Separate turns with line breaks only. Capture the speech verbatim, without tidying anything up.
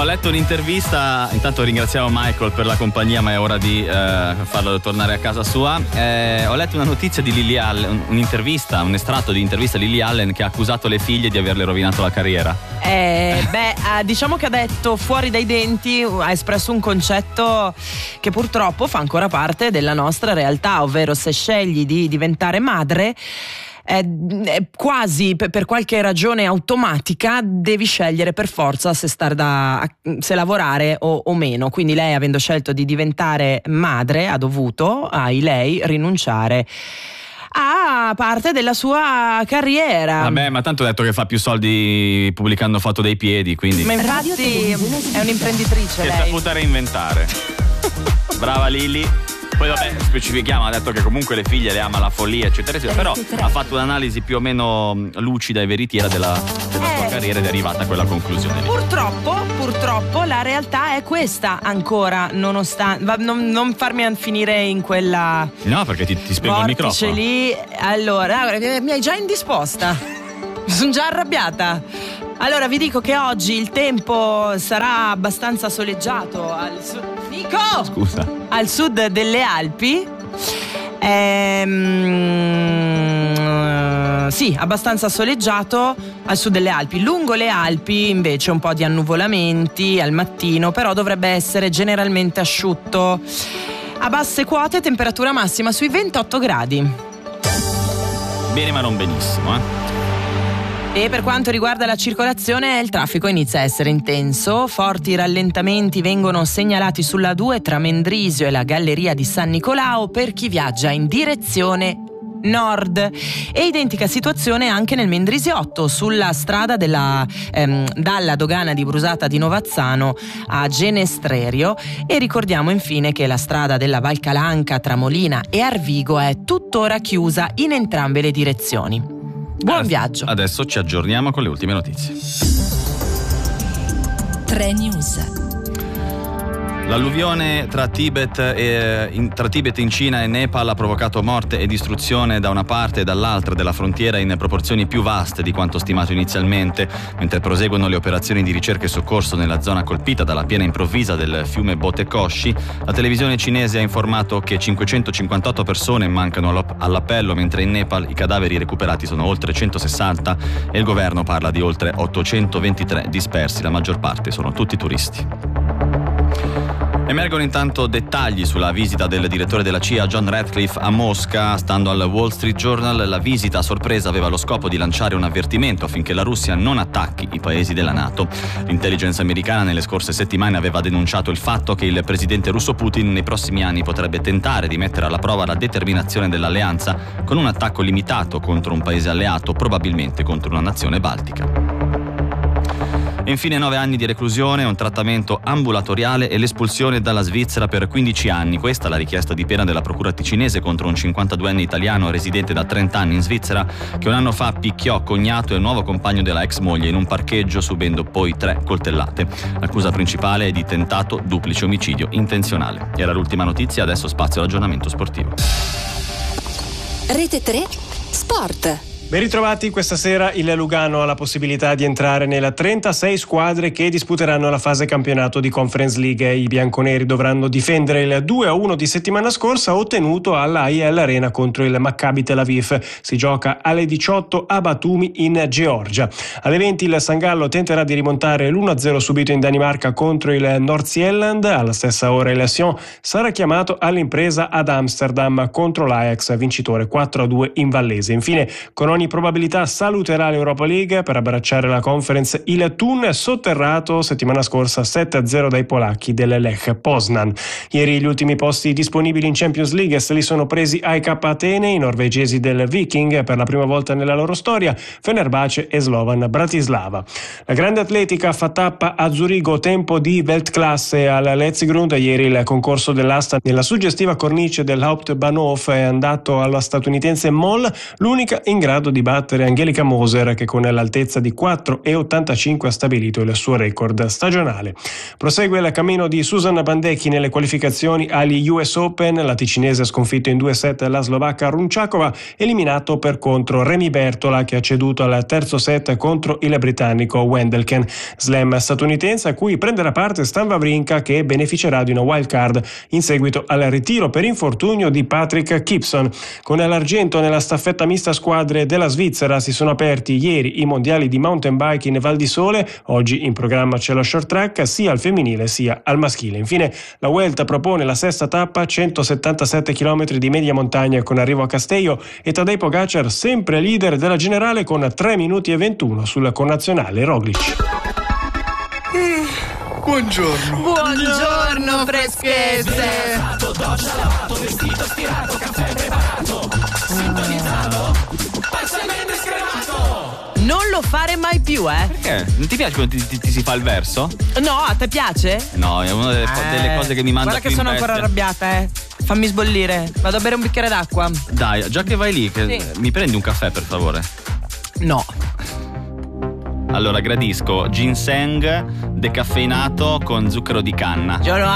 Ho letto un'intervista, intanto ringraziamo Michael per la compagnia, ma è ora di eh, farlo tornare a casa sua. Eh, ho letto una notizia di Lily Allen, un'intervista, un estratto di intervista di Lily Allen che ha accusato le figlie di averle rovinato la carriera.
Eh, beh, eh, diciamo che ha detto fuori dai denti, ha espresso un concetto che purtroppo fa ancora parte della nostra realtà, ovvero se scegli di diventare madre, Eh, quasi per, per qualche ragione automatica devi scegliere per forza se star da se lavorare o, o meno. Quindi lei, avendo scelto di diventare madre, ha dovuto, ai lei, rinunciare a parte della sua carriera.
Vabbè, ma tanto ha detto che fa più soldi pubblicando foto dei piedi, quindi.
Ma infatti è un'imprenditrice,
si è
lei.
saputa reinventare. Brava Lily. Poi vabbè, specifichiamo, ha detto che comunque le figlie le ama la follia, eccetera, eccetera, però ha fatto un'analisi più o meno lucida e veritiera della, della sua
eh,
carriera ed è arrivata a quella conclusione lì.
Purtroppo, purtroppo la realtà è questa ancora, nonostante non, non farmi finire in quella
No, perché ti, ti spiego il microfono
lì. Allora, mi hai già indisposta. Mi sono già arrabbiata. Allora vi dico che oggi il tempo sarà abbastanza soleggiato al sud. Nico!
Scusa.
Al sud delle Alpi. Ehm, sì, abbastanza soleggiato al sud delle Alpi. Lungo le Alpi invece un po' di annuvolamenti al mattino, però dovrebbe essere generalmente asciutto. A basse quote temperatura massima sui ventotto gradi.
Bene, ma non benissimo, eh.
E per quanto riguarda la circolazione, il traffico inizia a essere intenso. Forti rallentamenti vengono segnalati sulla due tra Mendrisio e la Galleria di San Nicolao per chi viaggia in direzione nord. E identica situazione anche nel Mendrisiotto, sulla strada della, ehm, dalla dogana di Brusata di Novazzano a Genestrerio. E ricordiamo infine che la strada della Valcalanca tra Molina e Arvigo è tuttora chiusa in entrambe le direzioni. Buon
adesso,
viaggio.
Adesso ci aggiorniamo con le ultime notizie.
tre News.
L'alluvione tra Tibet, e, in, tra Tibet in Cina e Nepal ha provocato morte e distruzione da una parte e dall'altra della frontiera in proporzioni più vaste di quanto stimato inizialmente. Mentre proseguono le operazioni di ricerca e soccorso nella zona colpita dalla piena improvvisa del fiume Botekoshi, la televisione cinese ha informato che cinquecentocinquantotto persone mancano all'appello, mentre in Nepal i cadaveri recuperati sono oltre centosessanta e il governo parla di oltre ottocentoventitré dispersi, la maggior parte sono tutti turisti. Emergono intanto dettagli sulla visita del direttore della C I A John Ratcliffe a Mosca. Stando al Wall Street Journal, la visita a sorpresa aveva lo scopo di lanciare un avvertimento affinché la Russia non attacchi i paesi della NATO. L'intelligence americana nelle scorse settimane aveva denunciato il fatto che il presidente russo Putin nei prossimi anni potrebbe tentare di mettere alla prova la determinazione dell'alleanza con un attacco limitato contro un paese alleato, probabilmente contro una nazione baltica. E infine nove anni di reclusione, un trattamento ambulatoriale e l'espulsione dalla Svizzera per quindici anni. Questa è la richiesta di pena della procura ticinese contro un cinquantaduenne italiano residente da trenta anni in Svizzera che un anno fa picchiò cognato e il nuovo compagno della ex moglie in un parcheggio, subendo poi tre coltellate. L'accusa principale è di tentato duplice omicidio intenzionale. Era l'ultima notizia, adesso spazio all'aggiornamento sportivo.
Rete tre Sport.
Ben ritrovati, questa sera il Lugano ha la possibilità di entrare nelle trentasei squadre che disputeranno la fase campionato di Conference League. I bianconeri dovranno difendere il due a uno di settimana scorsa ottenuto alla I L Arena contro il Maccabi Tel Aviv. Si gioca alle diciotto a Batumi in Georgia. Alle venti il San Gallo tenterà di rimontare l'uno a zero subito in Danimarca contro il Nordsjælland. Alla stessa ora il Sion sarà chiamato all'impresa ad Amsterdam contro l'Ajax, vincitore quattro a due in Vallese. Infine, con ogni probabilità saluterà l'Europa League per abbracciare la Conference il Thun, sotterrato settimana scorsa sette a zero dai polacchi del Lech Poznan. Ieri gli ultimi posti disponibili in Champions League se li sono presi A E K Atene, i norvegesi del Viking per la prima volta nella loro storia, Fenerbahce e Slovan Bratislava. La grande atletica fa tappa a Zurigo, tempo di Weltklasse al Letzigrund. Ieri il concorso dell'asta nella suggestiva cornice del Hauptbahnhof è andato alla statunitense Moll, l'unica in grado di battere Angelica Moser, che con l'altezza di quattro virgola ottantacinque ha stabilito il suo record stagionale. Prosegue il cammino di Susanna Bandecchi nelle qualificazioni agli U S Open. La ticinese ha sconfitto in due set la slovacca Runčáková, eliminato per contro Remy Bertola, che ha ceduto al terzo set contro il britannico Wendelken. Slam statunitense a cui prenderà parte Stan Wawrinka, che beneficerà di una wild card in seguito al ritiro per infortunio di Patrick Gibson. Con l'argento nella staffetta mista squadre della Svizzera si sono aperti ieri i mondiali di mountain bike in Val di Sole. Oggi in programma c'è lo short track sia al femminile sia al maschile. Infine la Vuelta propone la sesta tappa, centosettantasette chilometri di media montagna con arrivo a Castello, e Tadej Pogacar sempre leader della generale con tre minuti e ventuno sul connazionale Roglic.
Buongiorno.
Buongiorno, freschezze. Non lo fare mai più, eh?
Perché? Non ti piace quando ti, ti, ti si fa il verso?
No, a te piace?
No, è una delle,
Eh,
delle cose che mi manda
Guarda
più
che sono
in
ancora
bestia.
arrabbiata, eh. Fammi sbollire. Vado a bere un bicchiere d'acqua.
Dai, già che vai lì, che
Sì.
mi prendi un caffè per favore?
No.
Allora, gradisco ginseng decaffeinato con zucchero di canna.
Giorno